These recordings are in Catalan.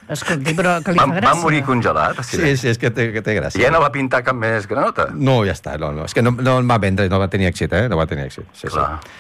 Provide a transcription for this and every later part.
Escolti, però que li fa gràcia. Va morir congelat. Sí, és que té gràcia. Ja no va pintar cap més granota? No, ja està, no. És que no va vendre, no va tenir èxit, No va tenir èxit. Sí.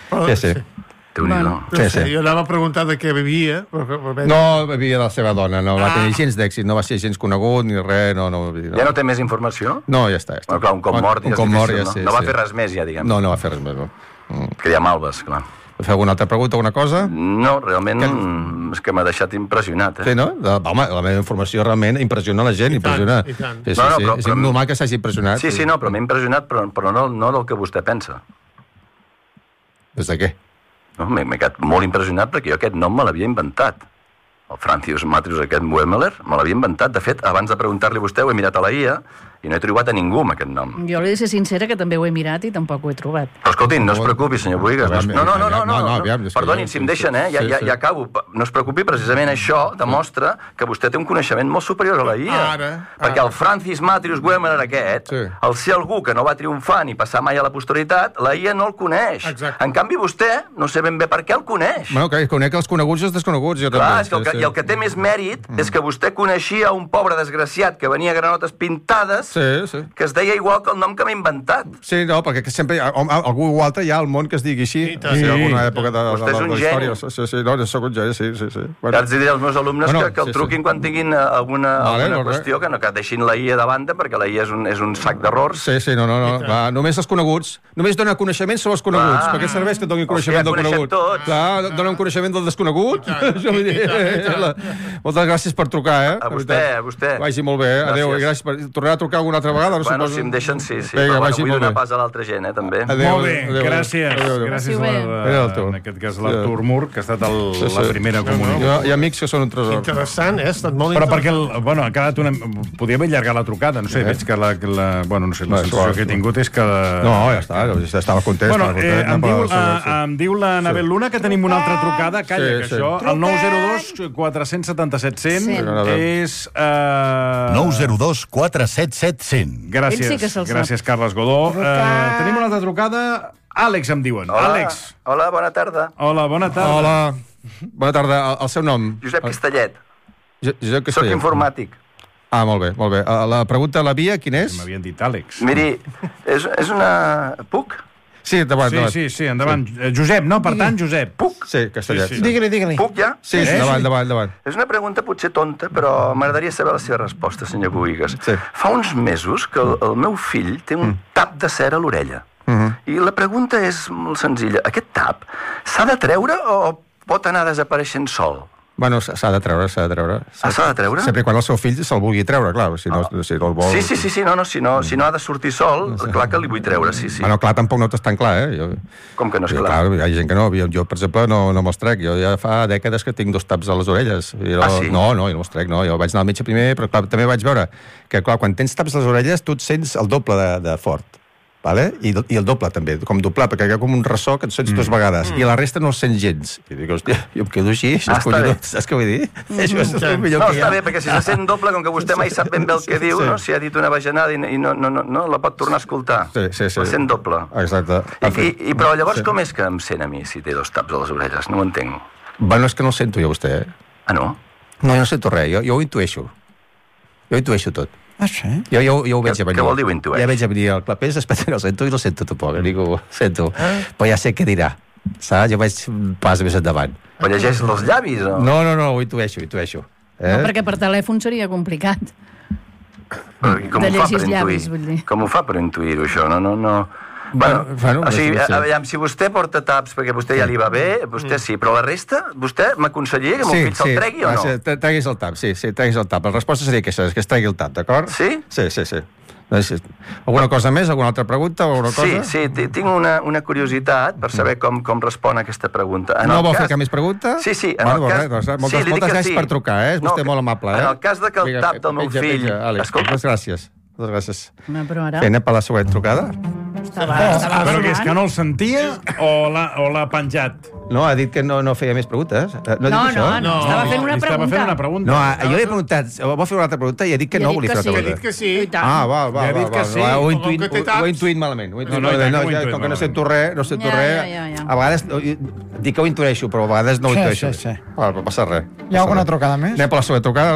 Jo anava a preguntar de què bevia. No bevia de la seva dona, no va tenir gens d'èxit, no va ser gens conegut ni res, no. Ja no té més informació? No, ja està. Clar, un cop mort ja és difícil, no? No va fer res més, ja, diguem. No va fer res més, no. Que hi ha malves, clar. Fer alguna altra pregunta, alguna cosa? No, realment és que m'ha deixat impressionat. Sí, no? Home, la meva informació realment impressiona la gent, impressiona. I tant. És normal que s'hagi impressionat. Sí, no, però m'ha impressionat, però no del que vostè pensa. Des de què? No, m'he quedat molt impressionat perquè jo aquest nom me l'havia inventat. El Francis Matrius, aquest Wemmeler, me l'havia inventat. De fet, abans de preguntar-li a vostè, ho he mirat a la IA i no he trobat a ningú amb aquest nom. Jo li he de ser sincera que també ho he mirat i tampoc ho he trobat. Però escolti, no es preocupi, senyor Bohigas. No. Perdonin, si em deixen, ja acabo. No es preocupi, precisament això demostra que vostè té un coneixement molt superior a la IA. Perquè el Francis Matrius Wemmeler aquest, al ser algú que no va triomfar ni passar mai a la posteritat, la IA no el coneix. En canvi, vostè no sé ben bé per què el coneix. Bueno, que conec els coneguts i els desconeguts. Clar, i el que té més mèrit és que vostè coneixia un pobre desgraciat que venia a granotes pintades que es deia igual que el nom que m'he inventat. Sí, no, perquè sempre algú altre hi ha al món que es digui així. Sí, alguna època de vostè és un geni. Sí, no, soc un geni, sí. Ja els diré als meus alumnes que el truquin quan tinguin alguna qüestió, que deixin la IA de banda, perquè la IA és un sac d'errors. Sí, no. Només els coneguts. Només dona coneixement sobre els coneguts. Per què serveix que et donin coneixement del conegut? Clar, dona un coneixement del desconegut. Moltes gràcies per trucar, A vostè. Vagi molt bé. Adéu, i gràcies per tornar a trucar alguna altra vegada. Bueno, si em deixen, sí. Però vull donar pas a l'altra gent, també. Molt bé, gràcies. Gràcies, en aquest cas, l'Artur Mur, que ha estat la primera comunicació. Hi ha amics que són un tresor. Interessant, ha estat molt interessant. Però perquè, ha quedat una... Podria haver allargat la trucada, no sé, veig que la sensació que he tingut és que... No, ja està, estava content. Em diu la Anabel Luna que tenim una altra trucada, calla, que això, el 902 477 100 és... 902 477 100. Gràcies, Carles Godó. Tenim una altra trucada. Àlex, em diuen. Àlex. Hola, bona tarda. Hola, bona tarda. Hola, bona tarda. El seu nom? Josep Castellet. Josep Castellet. Soc informàtic. Molt bé. La pregunta a la via, quin és? M'havien dit Àlex. Miri, és una... Puc? Sí, endavant. Sí, endavant. Josep, no, per tant, Josep. Puc? Sí, Castellet. Digue-li. Puc ja? Sí, endavant. És una pregunta potser tonta, però m'agradaria saber la seva resposta, senyor Bohigas. Fa uns mesos que el meu fill té un tap de cera a l'orella. I la pregunta és molt senzilla. Aquest tap s'ha de treure o pot anar desapareixent sol? Bueno, s'ha de treure. S'ha de treure? Sempre quan el seu fill se'l vulgui treure, clar, si no el vol... Sí, si no ha de sortir sol, clar que li vull treure, sí. Bueno, clar, tampoc no és tan clar, Com que no és clar? Hi ha gent que no. Jo, per exemple, no me'ls trec. Jo ja fa dècades que tinc 2 taps a les orelles. Sí? No, jo no me'ls trec, no. Jo vaig anar al metge primer, però clar, també vaig veure que, clar, quan tens taps a les orelles, tu et sents el doble de fort. Vale? I el doble també, com doblar, perquè hi ha com un ressò que et sents 2 vegades i la resta no el sents gens. I dic, hòstia, jo em quedo així, saps què vull dir? Això és el millor que hi ha. Està bé, perquè si se sent doble, com que vostè mai sap ben bé el que diu, si ha dit una bajanada i no la pot tornar a escoltar. Sí. La sent doble. Exacte. Però llavors com és que em sent a mi si té 2 taps a les orelles? No ho entenc. Bueno, és que no el sento jo, vostè. Ah, no? No, jo no sento res, jo ho intueixo. Jo intueixo tot. Ah, sí? Jo ho veig a venir. Què vol dir ho intueix? Ja veig a venir el clapés, espera que el sento i no sento tampoc, ho sento. Però ja sé què dirà, saps? Jo vaig pas més endavant. Però llegeix els llavis, o...? No, ho intueixo. No, perquè per telèfon seria complicat. De llegir els llavis, vull dir. Com ho fa per intuir-ho, això? No... Bueno, o sigui, si vostè porta taps perquè vostè ja li va bé, vostè sí, però la resta, vostè m'aconsellaria que el meu fill se'l tregui o no? Sí, treguis el tap, treguis el tap. La resposta seria que es tregui el tap, d'acord? Sí? Sí. Alguna cosa més? Alguna altra pregunta? Sí, tinc una curiositat per saber com respon aquesta pregunta. No vol fer cap més pregunta? Sí, moltes gràcies per trucar, és vostè molt amable. En el cas que el tap del meu fill... Moltes gràcies. Però ara... Fent per la següent trucada? Però que és que no el sentia o l'ha penjat? No, ha dit que no feia més preguntes. No, estava fent una pregunta. No, jo he preguntat, vol fer una altra pregunta i ha dit que no volia fer una pregunta. Ha dit que sí. Va. Ho he intuït malament. Com que no sento res, a vegades dic que ho intueixo, però a vegades no ho intueixo. No passa res. Hi ha alguna trucada més? Anem per la següent trucada.